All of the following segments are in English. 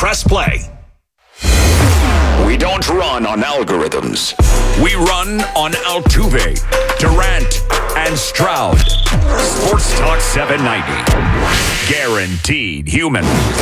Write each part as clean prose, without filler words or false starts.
press play. We don't run on algorithms. We run on Altuve, Durant, and Stroud. Sports Talk 790. Guaranteed human.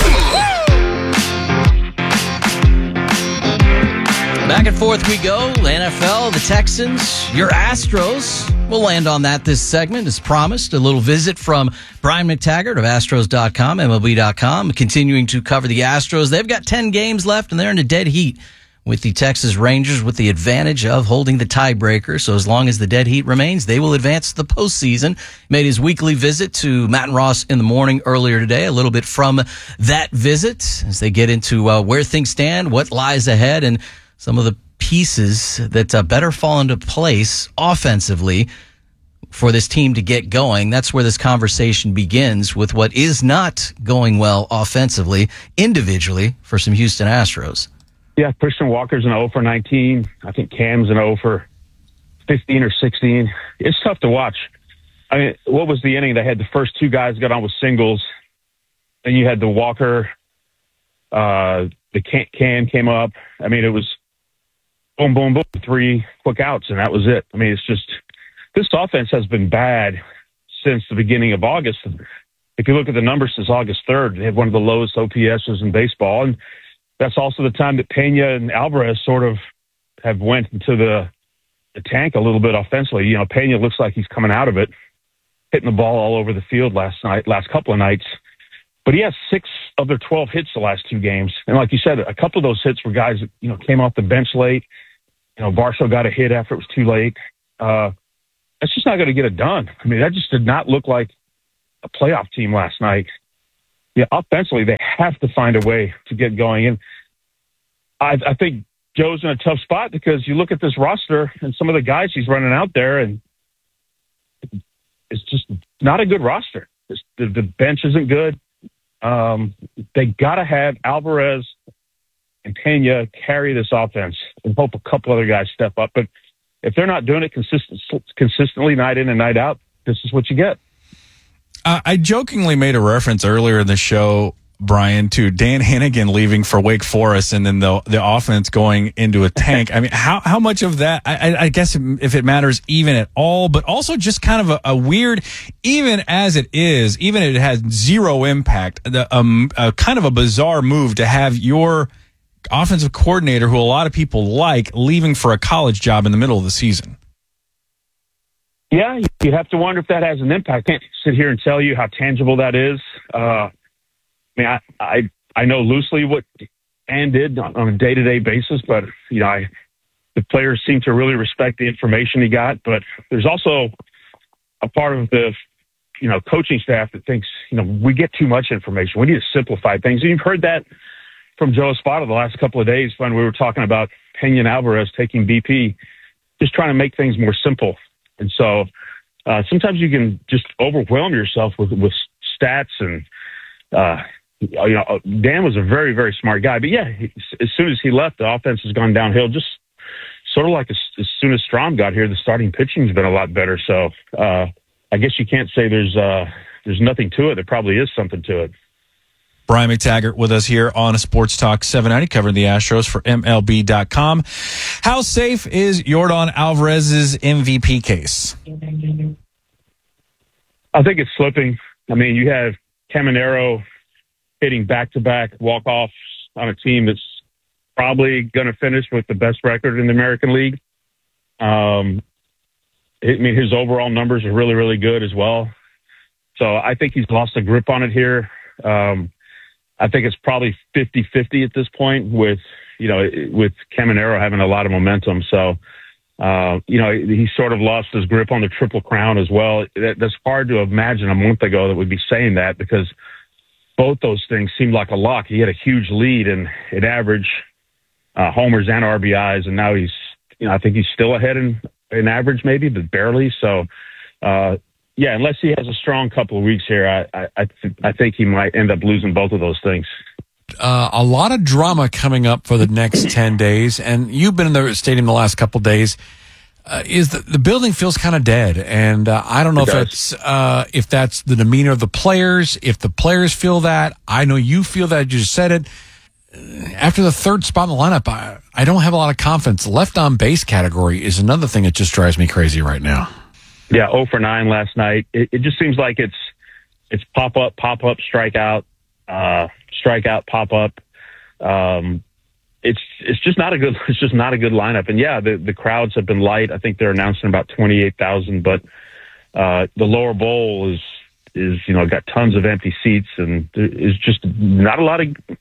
Back and forth we go. NFL, the Texans, your Astros. We'll land on that this segment, as promised. A little visit from Brian McTaggart of Astros.com, MLB.com, continuing to cover the Astros. They've got 10 games left, and they're in a dead heat with the Texas Rangers with the advantage of holding the tiebreaker. So as long as the dead heat remains, they will advance to the postseason. Made his weekly visit to Matt and Ross in the morning earlier today. A little bit from that visit as they get into where things stand, what lies ahead, and some of the pieces that better fall into place offensively for this team to get going. That's where this conversation begins with what is not going well offensively, individually, for some Houston Astros. Yeah, Christian Walker's an 0 for 19. I think Cam's an 0 for 15 or 16. It's tough to watch. I mean, what was the inning? They had the first two guys got on with singles. Then you had the Walker, the Cam came up. I mean, it was boom, boom, boom, 3 quick outs, and that was it. I mean, it's just, this offense has been bad since the beginning of August. If you look at the numbers since August 3rd, they have one of the lowest OPSs in baseball, and that's also the time that Pena and Alvarez sort of have went into the tank a little bit offensively. You know, Pena looks like he's coming out of it, hitting the ball all over the field last couple of nights. But he has 6 of their 12 hits the last 2 games. And like you said, a couple of those hits were guys that, you know, came off the bench late. You know, Varsho got a hit after it was too late. That's just not going to get it done. I mean, that just did not look like a playoff team last night. Yeah, offensively, they have to find a way to get going. And I think Joe's in a tough spot because you look at this roster and some of the guys he's running out there, and it's just not a good roster. The bench isn't good. They got to have Alvarez and Pena carry this offense and hope a couple other guys step up. But if they're not doing it consistently night in and night out, this is what you get. I jokingly made a reference earlier in the show, Brian, to Dan Hennigan leaving for Wake Forest and then the offense going into a tank. I mean, how much of that, I guess if it matters even at all, but also just kind of a weird, even as it is, even if it has zero impact, kind of a bizarre move to have your offensive coordinator, who a lot of people like, leaving for a college job in the middle of the season. Yeah, you have to wonder if that has an impact. I can't sit here and tell you how tangible that is. I mean, I know loosely what Dan did on a day-to-day basis, but, you know, the players seem to really respect the information he got. But there's also a part of the, you know, coaching staff that thinks, you know, we get too much information. We need to simplify things. And you've heard that from Joe Espada the last couple of days when we were talking about Pena and Alvarez taking BP, just trying to make things more simple. And so sometimes you can just overwhelm yourself with stats and, you know, Dan was a very, very smart guy. But, yeah, as soon as he left, the offense has gone downhill. Just sort of like as soon as Strom got here, the starting pitching has been a lot better. So I guess you can't say there's nothing to it. There probably is something to it. Brian McTaggart with us here on Sports Talk 790, covering the Astros for MLB.com. How safe is Yordan Alvarez's MVP case? I think it's slipping. I mean, you have Caminero hitting back-to-back walk-offs on a team that's probably going to finish with the best record in the American League. I mean, his overall numbers are really, really good as well. So I think he's lost a grip on it here. I think it's probably 50-50 at this point with Caminero having a lot of momentum. So, you know, he sort of lost his grip on the Triple Crown as well. That's hard to imagine a month ago that we'd be saying that, because both those things seemed like a lock. He had a huge lead in average homers and RBIs, and now he's, you know, I think he's still ahead in average maybe, but barely. So, yeah, unless he has a strong couple of weeks here, I think he might end up losing both of those things. A lot of drama coming up for the next 10 days, and you've been in the stadium the last couple of days. Is the building feels kind of dead, and I don't know if that's the demeanor of the players, if the players feel that. I know you feel that. You just said it. after the third spot in the lineup, I don't have a lot of confidence. Left on base category is another thing that just drives me crazy right now. Yeah, 0 for 9 last night. It just seems like it's pop up, strikeout, strikeout, pop up. It's just not a good lineup. And yeah, the crowds have been light. I think they're announcing about 28,000, but the lower bowl is got tons of empty seats, and there's just not a lot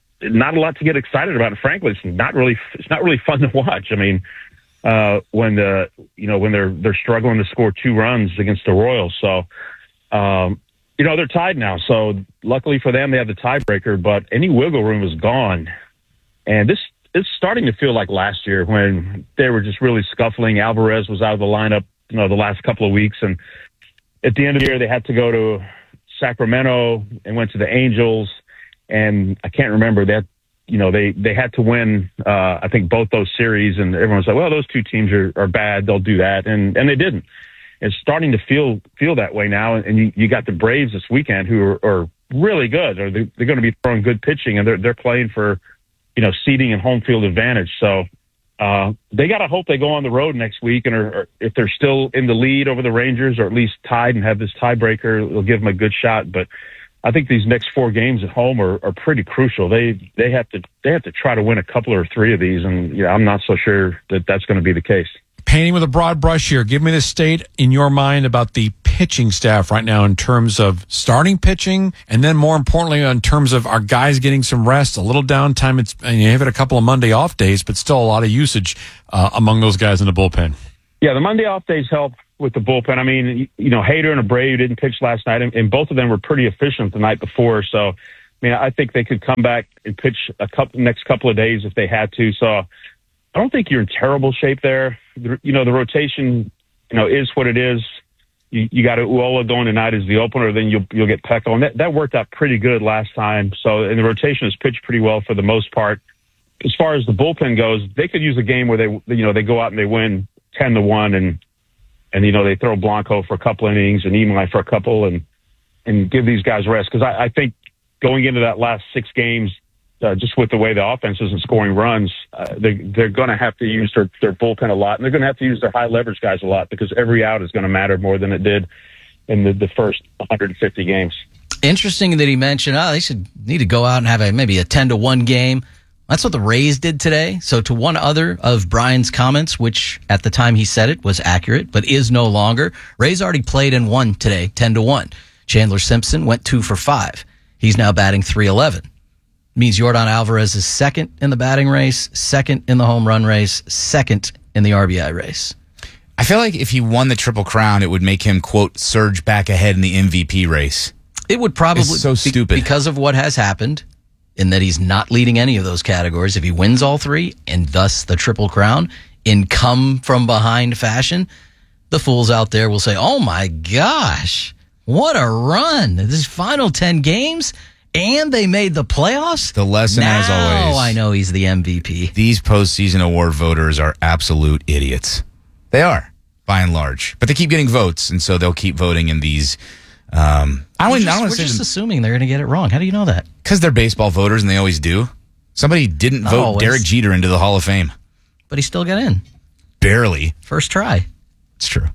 to get excited about. And frankly, it's not really fun to watch. I mean, when they're struggling to score 2 runs against the Royals. So, they're tied now. So luckily for them, they have the tiebreaker, but any wiggle room is gone. And this is starting to feel like last year when they were just really scuffling. Alvarez was out of the lineup, the last couple of weeks. And at the end of the year, they had to go to Sacramento and went to the Angels. And I can't remember that. They had to win, I think, both those series, and everyone's like, well, those 2 teams are bad. They'll do that. And they didn't. It's starting to feel that way now. And you got the Braves this weekend who are really good. Or they're going to be throwing good pitching, and they're playing for, seeding and home field advantage. So they got to hope they go on the road next week. And or if they're still in the lead over the Rangers, or at least tied and have this tiebreaker, it'll give them a good shot. But I think these next 4 games at home are pretty crucial. They have to try to win a couple or 3 of these, and I'm not so sure that that's going to be the case. Painting with a broad brush here, give me the state in your mind about the pitching staff right now in terms of starting pitching, and then more importantly in terms of our guys getting some rest, a little downtime. And you have had a couple of Monday off days, but still a lot of usage among those guys in the bullpen. Yeah, the Monday off days help with the bullpen. I mean, Hader and Abreu didn't pitch last night, and both of them were pretty efficient the night before. So, I mean, I think they could come back and pitch next couple of days if they had to. So, I don't think you're in terrible shape there. The rotation, is what it is. You got Uola going tonight as the opener, then you'll get Pecco, and that worked out pretty good last time. So, and the rotation has pitched pretty well for the most part. As far as the bullpen goes, they could use a game where they go out and they win 10-1, and they throw Blanco for a couple innings and Imai for a couple, and give these guys rest. Because I think going into that last 6 games, just with the way the offense isn't scoring runs, they're going to have to use their bullpen a lot, and they're going to have to use their high leverage guys a lot, because every out is going to matter more than it did in the first 150 games. Interesting that he mentioned, they should need to go out and have maybe a 10-1 game. That's what the Rays did today. So to one other of Brian's comments, which at the time he said it was accurate, but is no longer, Rays already played and won today, 10-1. Chandler Simpson went 2 for 5. He's now batting .311. Means Yordan Alvarez is second in the batting race, second in the home run race, second in the RBI race. I feel like if he won the Triple Crown, it would make him, quote, surge back ahead in the MVP race. It would probably it's so stupid because of what has happened, in that he's not leading any of those categories. If he wins all 3 and thus the Triple Crown in come from behind fashion, the fools out there will say, oh my gosh, what a run. This final 10 games, and they made the playoffs. The lesson, now, as always, I know he's the MVP. These postseason award voters are absolute idiots. They are, by and large. But they keep getting votes, and so they'll keep voting in these. We're just assuming they're going to get it wrong. How do you know that? Because they're baseball voters, and they always do. Somebody didn't vote Derek Jeter into the Hall of Fame. But he still got in. Barely. First try. It's true.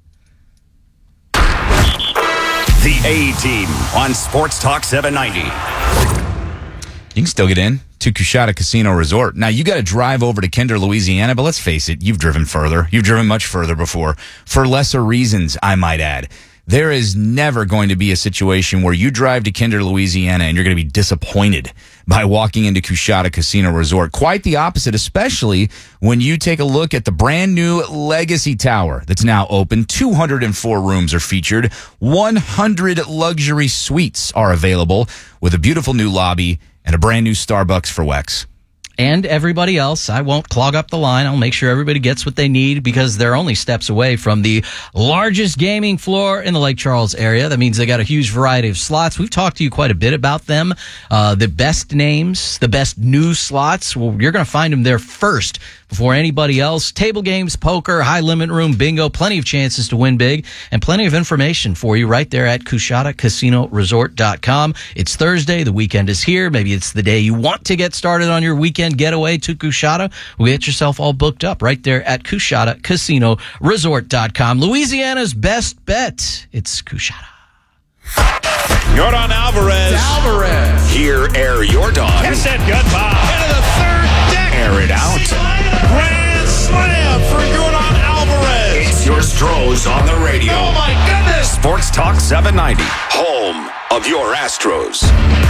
The A-Team on Sports Talk 790. You can still get in to Coushatta Casino Resort. Now, you got to drive over to Kinder, Louisiana, but let's face it, you've driven further. You've driven much further before. For lesser reasons, I might add. There is never going to be a situation where you drive to Kinder, Louisiana, and you're going to be disappointed by walking into Coushatta Casino Resort. Quite the opposite, especially when you take a look at the brand new Legacy Tower that's now open. 204 rooms are featured. 100 luxury suites are available with a beautiful new lobby and a brand new Starbucks for Wex. And everybody else. I won't clog up the line. I'll make sure everybody gets what they need, because they're only steps away from the largest gaming floor in the Lake Charles area. That means they got a huge variety of slots. We've talked to you quite a bit about them. The best names, the best new slots. Well, you're going to find them there first before anybody else. Table games, poker, high limit room, bingo, plenty of chances to win big, and plenty of information for you right there at CushataCasinoResort.com. It's Thursday. The weekend is here. Maybe it's the day you want to get started on your weekend getaway to Cushata. We'll get yourself all booked up right there at CushataCasinoResort.com. Louisiana's best bet. It's Cushata. Yordan Alvarez. Here, air your dog. Catch that goodbye. Into the third deck. Air it out. Grand slam for Yordan Alvarez. It's your Stros on the radio. Oh, my goodness. Sports Talk 790. Home of your Astros.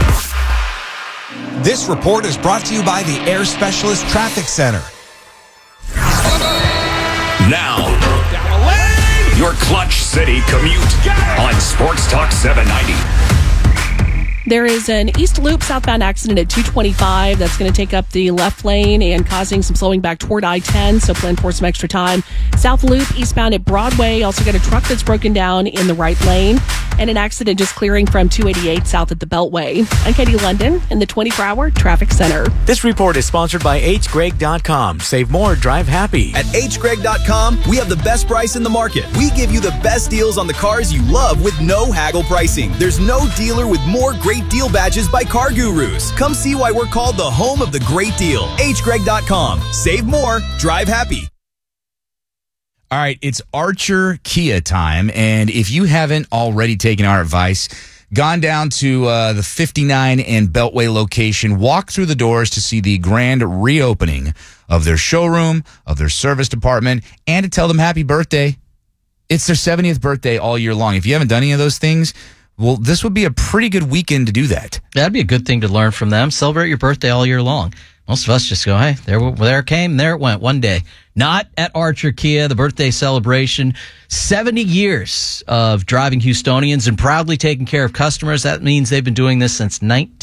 This report is brought to you by the Air Specialist Traffic Center. Now, your Clutch City commute on Sports Talk 790. There is an East Loop southbound accident at 225 that's going to take up the left lane and causing some slowing back toward I-10, so plan for some extra time. South Loop eastbound at Broadway, also got a truck that's broken down in the right lane, and an accident just clearing from 288 south at the Beltway. I'm Katie London in the 24-hour Traffic Center. This report is sponsored by hgreg.com. Save more, drive happy. At hgreg.com, we have the best price in the market. We give you the best deals on the cars you love with no haggle pricing. There's no dealer with more great deal badges by Car Gurus. Come see why we're called the home of the great deal. hgreg.com. Save more, drive happy. All right, it's Archer Kia time, and if you haven't already taken our advice, gone down to the 59 and Beltway location, walk through the doors to see the grand reopening of their showroom, of their service department, and to tell them happy birthday. It's their 70th birthday all year long. If you haven't done any of those things, well, this would be a pretty good weekend to do that. That'd be a good thing to learn from them. Celebrate your birthday all year long. Most of us just go, hey, there it came, there it went, one day. Not at Archer Kia, the birthday celebration. 70 years of driving Houstonians and proudly taking care of customers. That means they've been doing this since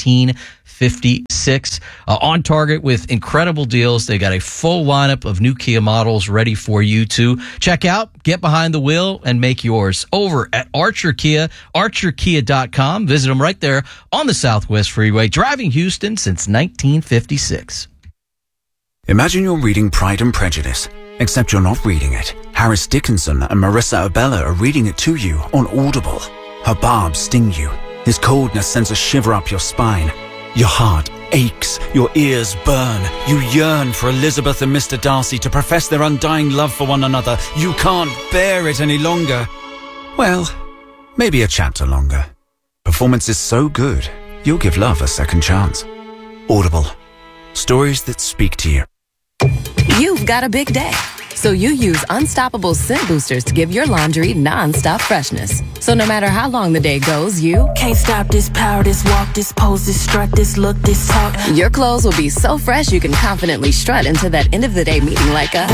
1956. On target with incredible deals. They got a full lineup of new Kia models ready for you to check out, get behind the wheel, and make yours over at Archer Kia, archerkia.com. Visit them right there on the Southwest Freeway, driving Houston since 1956. Imagine you're reading Pride and Prejudice, except you're not reading it. Harris Dickinson and Marissa Abella are reading it to you on Audible. Her barbs sting you. His coldness sends a shiver up your spine. Your heart aches. Your ears burn. You yearn for Elizabeth and Mr. Darcy to profess their undying love for one another. You can't bear it any longer. Well, maybe a chapter longer. Performance is so good, you'll give love a second chance. Audible. Stories that speak to you. You've got a big day, so you use Unstoppable Scent Boosters to give your laundry non-stop freshness. So no matter how long the day goes, you can't stop this power, this walk, this pose, this strut, this look, this talk. Your clothes will be so fresh you can confidently strut into that end of the day meeting like a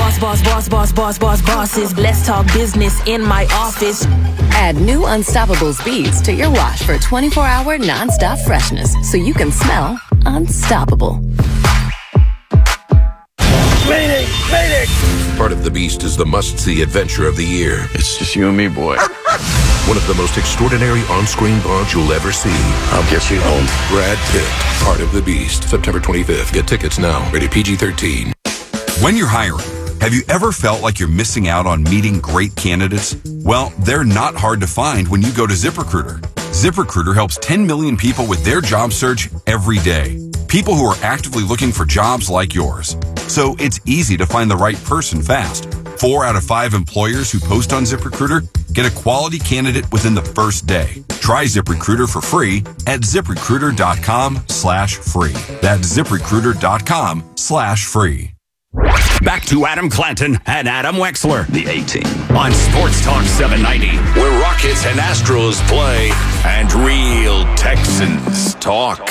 bosses. Let's talk business in my office. Add new Unstoppable Beads to your wash for 24-hour non-stop freshness, so you can smell unstoppable. Mayday! Part of the Beast is the must-see adventure of the year. It's just you and me, boy. One of the most extraordinary on-screen bonds you'll ever see. I'll get you home. Brad Pitt, Part of the Beast, September 25th. Get tickets now. Rated PG-13. When you're hiring, have you ever felt like you're missing out on meeting great candidates? Well, they're not hard to find when you go to ZipRecruiter. ZipRecruiter helps 10 million people with their job search every day. People who are actively looking for jobs like yours. So it's easy to find the right person fast. 4 out of 5 employers who post on ZipRecruiter get a quality candidate within the first day. Try ZipRecruiter for free at ZipRecruiter.com/free. That's ZipRecruiter.com/free. Back to Adam Clanton and Adam Wexler. The A-Team. On Sports Talk 790, where Rockets and Astros play and real Texans talk.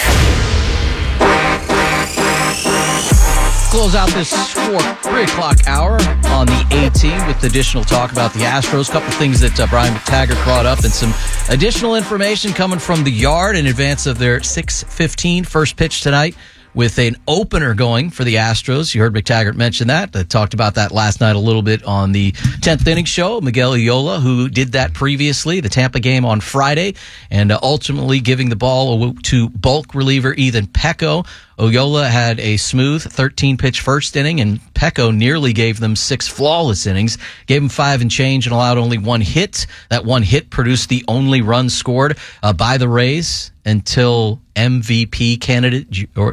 Close out this 3 o'clock hour on the A-Team with additional talk about the Astros. A couple things that Brian McTaggart brought up and some additional information coming from the yard in advance of their 6:15 first pitch tonight with an opener going for the Astros. You heard McTaggart mention that. I talked about that last night a little bit on the 10th inning show. Miguel Eola, who did that previously, the Tampa game on Friday, and ultimately giving the ball to bulk reliever Ethan Pecco. Eola had a smooth 13-pitch first inning, and Pecco nearly gave them 6 flawless innings, gave them 5 and change, and allowed only 1 hit. That 1 hit produced the only run scored by the Rays until MVP candidate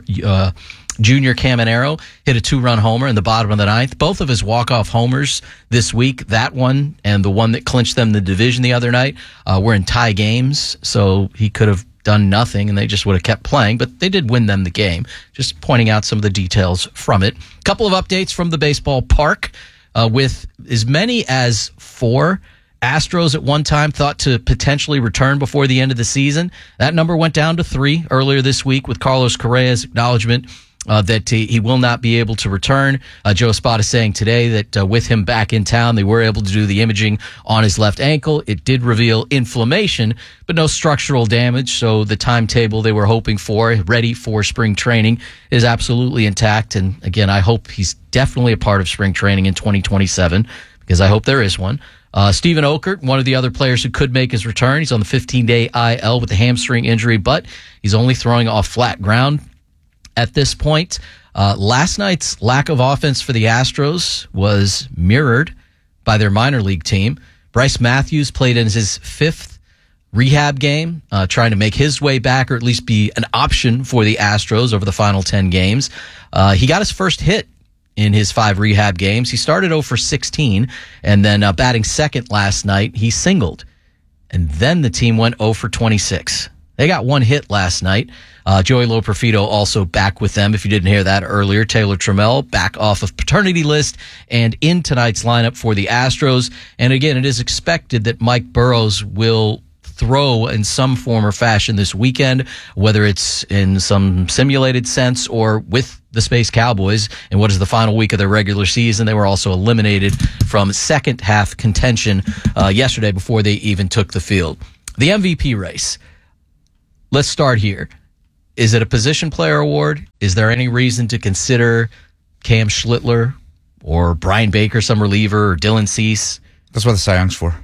Junior Caminero hit a 2-run homer in the bottom of the 9th. Both of his walk-off homers this week, that one and the one that clinched them the division the other night, were in tie games, so he could have done nothing and they just would have kept playing, but they did win them the game. Just pointing out some of the details from it. Couple of updates from the baseball park, with as many as 4 Astros at one time thought to potentially return before the end of the season. That number went down to 3 earlier this week with Carlos Correa's acknowledgement that he will not be able to return. Joe Espada saying today that with him back in town, they were able to do the imaging on his left ankle. It did reveal inflammation, but no structural damage. So the timetable they were hoping for, ready for spring training, is absolutely intact. And again, I hope he's definitely a part of spring training in 2027, because I hope there is one. Steven Okert, one of the other players who could make his return. He's on the 15-day IL with a hamstring injury, but he's only throwing off flat ground at this point. Last night's lack of offense for the Astros was mirrored by their minor league team. Bryce Matthews played in his 5th rehab game, trying to make his way back or at least be an option for the Astros over the final 10 games. He got his first hit in his 5 rehab games. He started 0 for 16, and then batting second last night, he singled. And then the team went 0 for 26. They got 1 hit last night. Joey Loperfido also back with them. If you didn't hear that earlier, Taylor Trammell back off of paternity list and in tonight's lineup for the Astros. And again, it is expected that Mike Burrows will throw in some form or fashion this weekend, whether it's in some simulated sense or with the Space Cowboys in what is the final week of their regular season. They were also eliminated from second half contention yesterday before they even took the field. The MVP race. Let's start here. Is it a position player award? Is there any reason to consider Cam Schlittler or Brian Baker, some reliever, or Dylan Cease? That's what the Cy Young's for.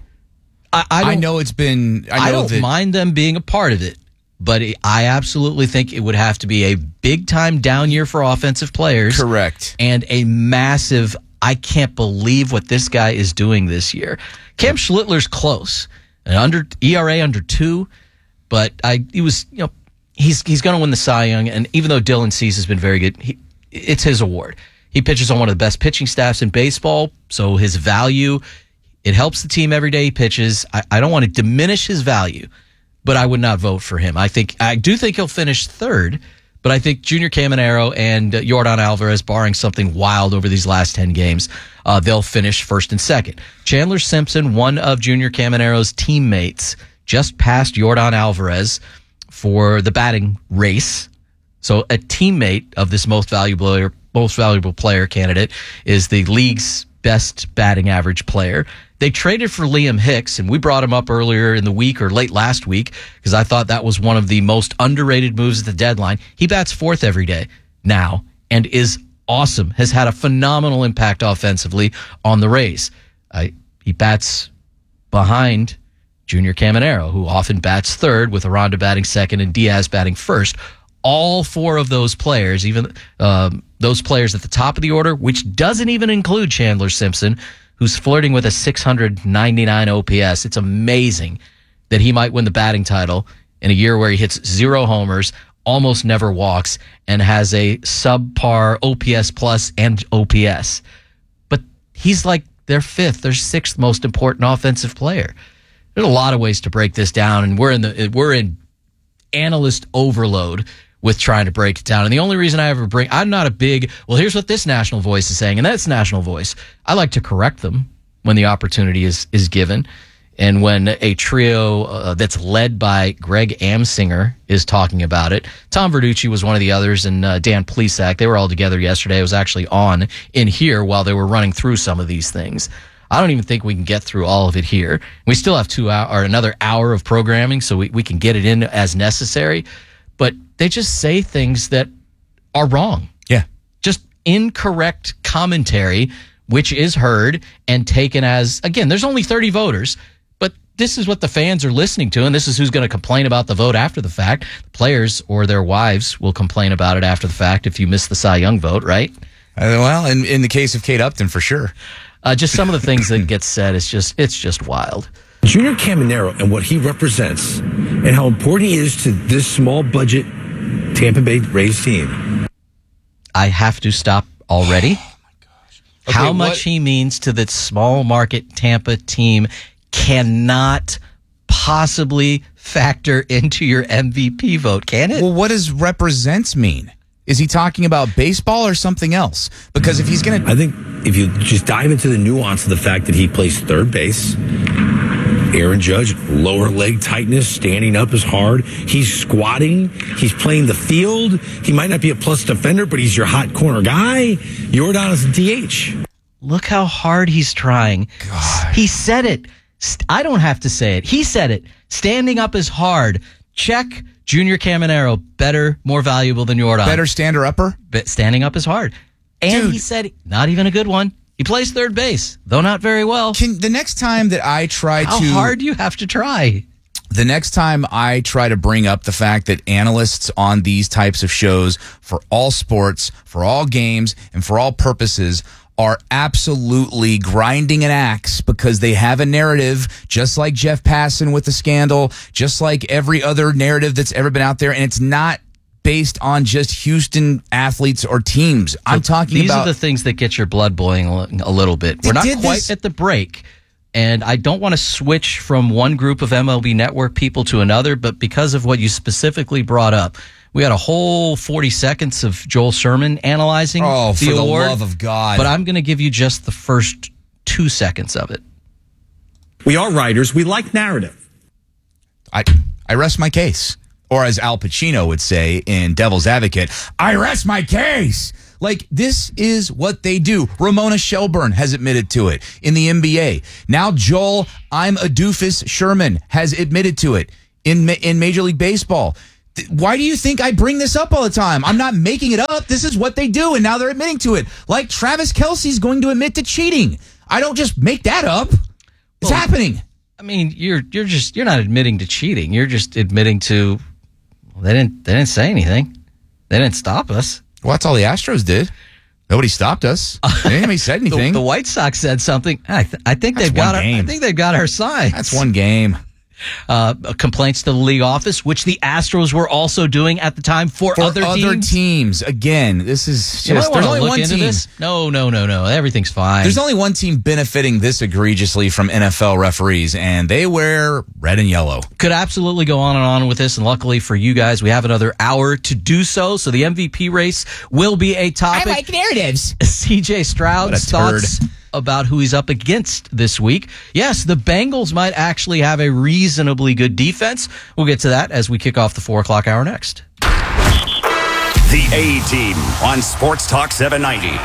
I know it's been. I don't mind them being a part of it, but I absolutely think it would have to be a big time down year for offensive players. Correct. And a massive, I can't believe what this guy is doing this year. Cam Schlittler's close, an ERA under 2, but he's going to win the Cy Young. And even though Dylan Cease has been very good, it's his award. He pitches on one of the best pitching staffs in baseball, so his value. It helps the team every day he pitches. I don't want to diminish his value, but I would not vote for him. I do think he'll finish 3rd, but I think Junior Caminero and Yordan Alvarez, barring something wild over these last 10 games, they'll finish 1st and 2nd. Chandler Simpson, one of Junior Caminero's teammates, just passed Yordan Alvarez for the batting race. So a teammate of this most valuable player candidate is the league's best batting average player. They traded for Liam Hicks, and we brought him up earlier in the week or late last week because I thought that was one of the most underrated moves at the deadline. He bats 4th every day now and is awesome, has had a phenomenal impact offensively on the Rays. He bats behind Junior Caminero, who often bats 3rd, with Aranda batting 2nd and Diaz batting 1st. All 4 of those players, even those players at the top of the order, which doesn't even include Chandler Simpson, who's flirting with a 699 OPS. It's amazing that he might win the batting title in a year where he hits 0 homers, almost never walks, and has a subpar OPS plus and OPS. But he's like their 5th, their 6th most important offensive player. There's a lot of ways to break this down, and we're in analyst overload with trying to break it down. And the only reason I'm not a big, well, here's what this national voice is saying, and that's national voice. I like to correct them when the opportunity is given. And when a trio that's led by Greg Amsinger is talking about it. Tom Verducci was one of the others, and Dan Plesac, they were all together yesterday. I was actually on in here while they were running through some of these things. I don't even think we can get through all of it here. We still have another hour of programming, so we can get it in as necessary. But they just say things that are wrong. Yeah. Just incorrect commentary, which is heard and taken as, again, there's only 30 voters, but this is what the fans are listening to, and this is who's going to complain about the vote after the fact. The players or their wives will complain about it after the fact if you miss the Cy Young vote, right? Well, in the case of Kate Upton, for sure. Just some of the things that get said, it's just wild. Junior Caminero and what he represents and how important he is to this small budget Tampa Bay Rays team. I have to stop already. Oh my gosh. Okay, how much he means to the small market Tampa team cannot possibly factor into your MVP vote, can it? Well, what does represents mean? Is he talking about baseball or something else? Because if he's going to... I think if you just dive into the nuance of the fact that he plays third base, Aaron Judge, lower leg tightness, standing up is hard. He's squatting. He's playing the field. He might not be a plus defender, but he's your hot corner guy. Jordan is a DH. Look how hard he's trying. God. He said it. I don't have to say it. He said it. Standing up is hard. Check. Junior Caminero, better, more valuable than Jordan. Better stander-upper? But standing up is hard. And Dude. he said, not even a good one. He plays third base, though not very well. The next time that I try How hard do you have to try? The next time I try to bring up the fact that analysts on these types of shows for all sports, for all games, and for all purposes are absolutely grinding an axe because they have a narrative, just like Jeff Passan with the scandal, just like every other narrative that's ever been out there, and it's not based on just Houston athletes or teams. I'm talking These about... are the things that get your blood boiling a little bit. We're not quite at the break, and I don't want to switch from one group of MLB Network people to another, but because of what you specifically brought up, we had a whole 40 seconds of Joel Sherman analyzing the award. For the love of God. But I'm going to give you just the first 2 seconds of it. We are writers. We like narrative. I rest my case. Or as Al Pacino would say in Devil's Advocate, I rest my case. Like, this is what they do. Ramona Shelburne has admitted to it in the NBA. Now Joel, I'm a doofus Sherman has admitted to it in Major League Baseball. Why do you think I bring this up all the time? I'm not making it up. This is what they do, and now they're admitting to it. Like Travis Kelce's going to admit to cheating. I don't just make that up. It's happening. I mean, you're not admitting to cheating. You're just admitting to they didn't say anything. They didn't stop us. Well, that's all the Astros did. Nobody stopped us. Anybody said anything. The White Sox said something. I think they've got I think they've got our sign. That's one game. Complaints to the league office, which the Astros were also doing at the time for other teams. Again, this is just there's only one team. This? No. Everything's fine. There's only one team benefiting this egregiously from NFL referees, and they wear red and yellow. Could absolutely go on and on with this, and luckily for you guys, we have another hour to do so. So the MVP race will be a topic. I like narratives. CJ Stroud's thoughts about who he's up against this week. Yes, the Bengals might actually have a reasonably good defense. We'll get to that as we kick off the 4 o'clock hour next. The A-Team on Sports Talk 790.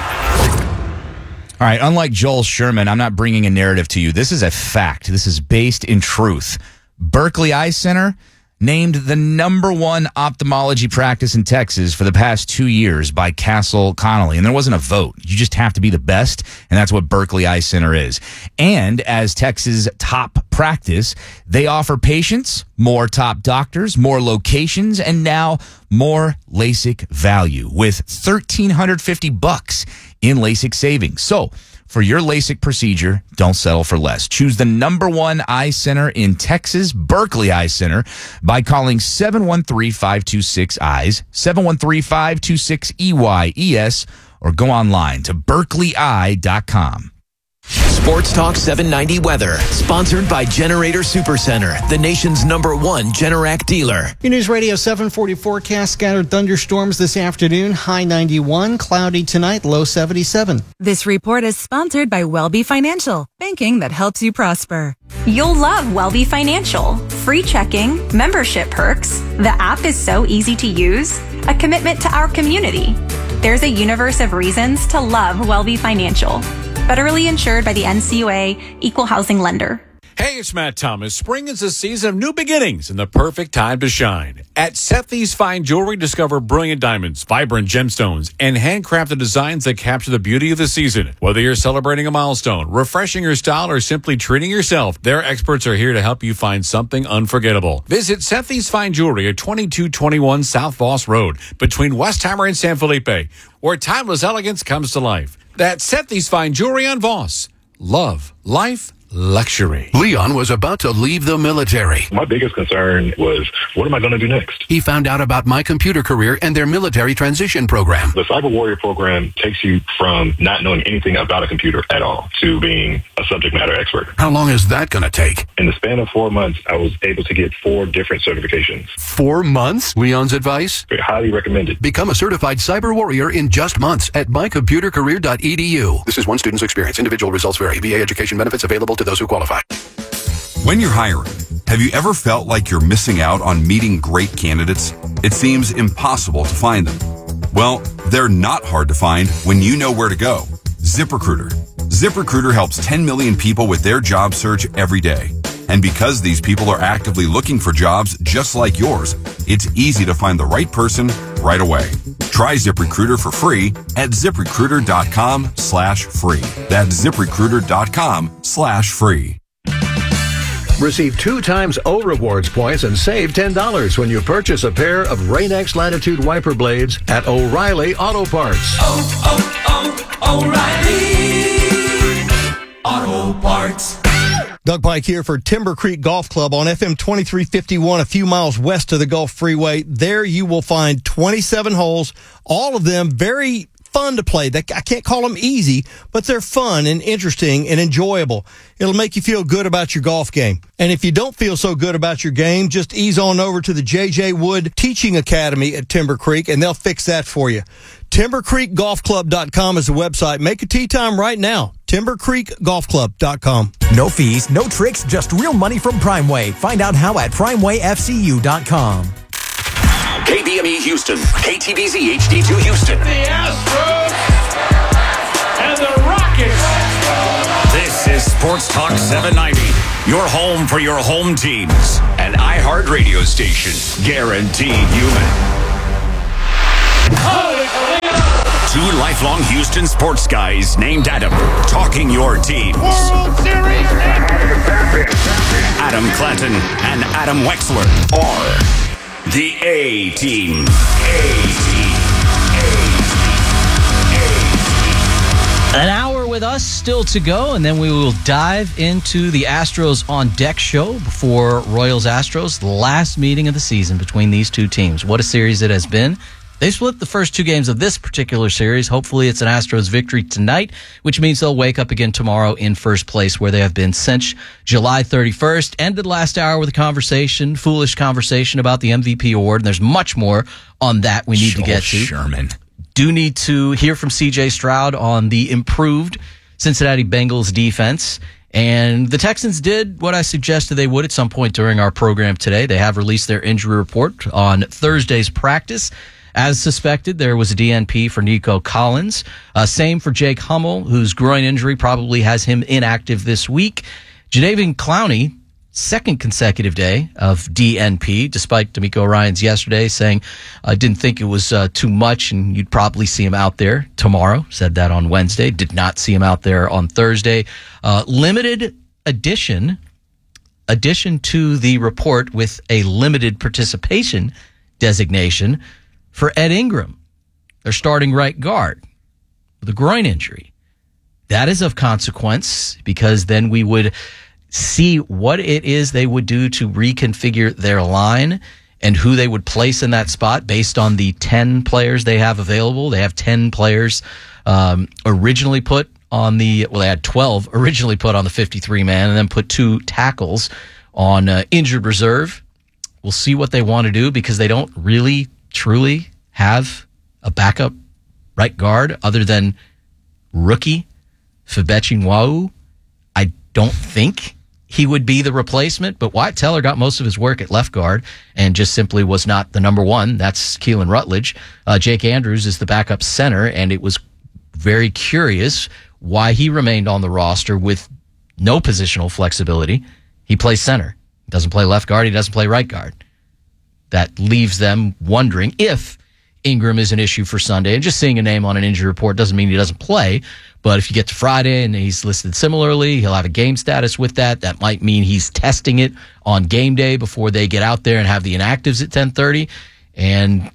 All right, unlike Joel Sherman, I'm not bringing a narrative to you. This is a fact. This is based in truth. Berkeley Eye Center named the #1 ophthalmology practice in Texas for the past 2 years by Castle Connolly. And there wasn't a vote. You just have to be the best, and that's what Berkeley Eye Center is. And as Texas' top practice, they offer patients more top doctors, more locations, and now more LASIK value with $1,350 in LASIK savings. So, for your LASIK procedure, don't settle for less. Choose the #1 eye center in Texas, Berkeley Eye Center, by calling 713-526-EYES, 713-526-EYES, or go online to berkeleyeye.com. Sports Talk 790 weather, sponsored by Generator Supercenter, the nation's #1 Generac dealer. Your News Radio 740 forecast, scattered thunderstorms this afternoon, high 91, cloudy tonight, low 77. This report is sponsored by Welby Financial, banking that helps you prosper. You'll love Welby Financial. Free checking, membership perks. The app is so easy to use. A commitment to our community. There's a universe of reasons to love Welby Financial. Federally insured by the NCUA, Equal Housing Lender. Hey, it's Matt Thomas. Spring is a season of new beginnings and the perfect time to shine. At Sethi's Fine Jewelry, discover brilliant diamonds, vibrant gemstones, and handcrafted designs that capture the beauty of the season. Whether you're celebrating a milestone, refreshing your style, or simply treating yourself, their experts are here to help you find something unforgettable. Visit Sethi's Fine Jewelry at 2221 South Voss Road, between Westheimer and San Felipe, where timeless elegance comes to life. That's Sethi's Fine Jewelry on Voss. Love, life, luxury. Leon was about to leave the military. My biggest concern was, what am I going to do next? He found out about My Computer Career and their military transition program. The Cyber Warrior program takes you from not knowing anything about a computer at all to being a subject matter expert. How long is that going to take? In the span of 4 months, I was able to get 4 different certifications. 4 months? Leon's advice? Highly recommended. Become a certified cyber warrior in just months at mycomputercareer.edu. This is one student's experience. Individual results vary. VA education benefits available to those who qualify. When you're hiring, have you ever felt like you're missing out on meeting great candidates? It seems impossible to find them. Well, they're not hard to find when you know where to go. ZipRecruiter. ZipRecruiter helps 10 million people with their job search every day. And because these people are actively looking for jobs just like yours, it's easy to find the right person right away. Try ZipRecruiter for free at ZipRecruiter.com/free. That's ZipRecruiter.com/free. Receive 2 times O Rewards points and save $10 when you purchase a pair of Rain-X Latitude wiper blades at O'Reilly Auto Parts. O'Reilly Auto Parts. Doug Pike here for Timber Creek Golf Club on FM 2351, a few miles west of the Gulf Freeway. There you will find 27 holes, all of them very fun to play. I can't call them easy, but they're fun and interesting and enjoyable. It'll make you feel good about your golf game. And if you don't feel so good about your game, just ease on over to the J.J. Wood Teaching Academy at Timber Creek, and they'll fix that for you. TimberCreekGolfClub.com is the website. Make a tee time right now. TimberCreekGolfClub.com. No fees, no tricks, just real money from Primeway. Find out how at PrimewayFCU.com. KBME Houston, KTVZ HD2 Houston. The Astros and the Rockets. This is Sports Talk 790, your home for your home teams. An iHeartRadio station, guaranteed human. 2 lifelong Houston sports guys named Adam, talking your teams. World Series. Adam Clanton and Adam Wexler are the A-Team. An hour with us still to go, and then we will dive into the Astros on Deck show before Royals-Astros, the last meeting of the season between these two teams. What a series it has been. They split the first 2 games of this particular series. Hopefully it's an Astros victory tonight, which means they'll wake up again tomorrow in first place where they have been since July 31st. Ended last hour with a foolish conversation about the MVP award, and there's much more on that we need to get to. Sherman. Do need to hear from C.J. Stroud on the improved Cincinnati Bengals defense. And the Texans did what I suggested they would at some point during our program today. They have released their injury report on Thursday's practice. As suspected, there was a DNP for Nico Collins. Same for Jake Hummel, whose groin injury probably has him inactive this week. Jadeveon Clowney, 2nd consecutive day of DNP, despite D'Amico Ryans yesterday saying, I didn't think it was too much and you'd probably see him out there tomorrow. Said that on Wednesday. Did not see him out there on Thursday. Limited addition to the report with a limited participation designation for Ed Ingram, their starting right guard, with a groin injury. That is of consequence because then we would see what it is they would do to reconfigure their line and who they would place in that spot based on the 10 players they have available. They have 10 players originally put on they had 12 originally put on the 53-man and then put 2 tackles on injured reserve. We'll see what they want to do because they don't really truly have a backup right guard other than rookie Febechi Nwau. I don't think he would be the replacement, but Wyatt Teller got most of his work at left guard and just simply was not the number 1. That's Keelan Rutledge. Jake Andrews is the backup center, and it was very curious why he remained on the roster with no positional flexibility He plays center. He doesn't play left guard. He doesn't play right guard. That leaves them wondering if Ingram is an issue for Sunday. And just seeing a name on an injury report doesn't mean he doesn't play. But if you get to Friday and he's listed similarly, he'll have a game status with that. That might mean he's testing it on game day before they get out there and have the inactives at 10:30. And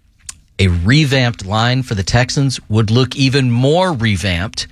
a revamped line for the Texans would look even more revamped.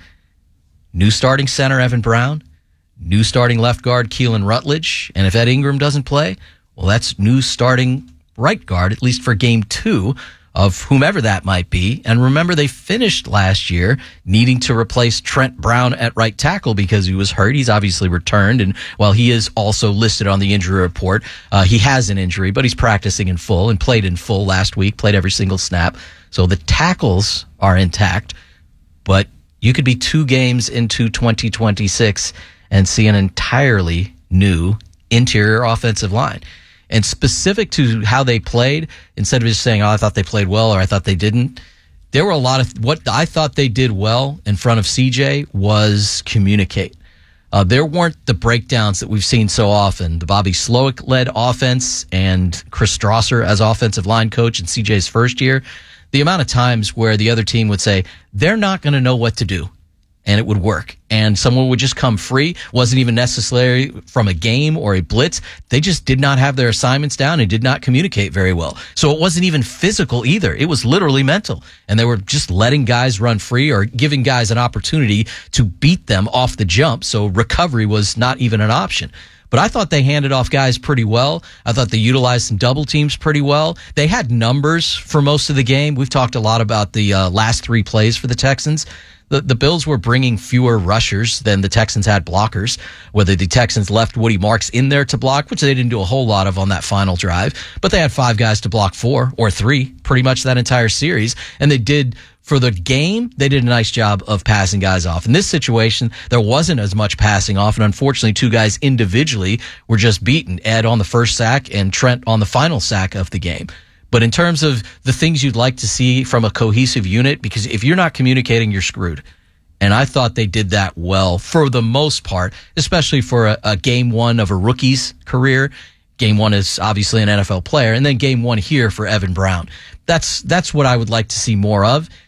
New starting center, Evan Brown. New starting left guard, Keelan Rutledge. And if Ed Ingram doesn't play, well, that's new starting right guard, at least for game 2 of whomever that might be. And remember, they finished last year needing to replace Trent Brown at right tackle because he was hurt. He's obviously returned. And while he is also listed on the injury report, he has an injury, but he's practicing in full and played in full last week, played every single snap. So the tackles are intact, but you could be 2 games into 2026 and see an entirely new interior offensive line. And specific to how they played, instead of just saying, oh, I thought they played well or I thought they didn't, there were a lot of what I thought they did well in front of CJ was communicate. There weren't the breakdowns that we've seen so often. The Bobby Slowick-led offense and Chris Strasser as offensive line coach in CJ's first year, the amount of times where the other team would say, they're not going to know what to do. And it would work. And someone would just come free. Wasn't even necessary from a game or a blitz. They just did not have their assignments down and did not communicate very well. So it wasn't even physical either. It was literally mental. And they were just letting guys run free or giving guys an opportunity to beat them off the jump. So recovery was not even an option. But I thought they handed off guys pretty well. I thought they utilized some double teams pretty well. They had numbers for most of the game. We've talked a lot about the last 3 plays for the Texans. The Bills were bringing fewer rushers than the Texans had blockers, whether the Texans left Woody Marks in there to block, which they didn't do a whole lot of on that final drive, but they had 5 guys to block 4 or 3 pretty much that entire series. And they did, for the game, they did a nice job of passing guys off. In this situation, there wasn't as much passing off, and unfortunately 2 guys individually were just beaten, Ed on the first sack and Trent on the final sack of the game. But in terms of the things you'd like to see from a cohesive unit, because if you're not communicating, you're screwed. And I thought they did that well for the most part, especially for a game 1 of a rookie's career. Game 1 is obviously an NFL player, and then game 1 here for Evan Brown. That's what I would like to see more of.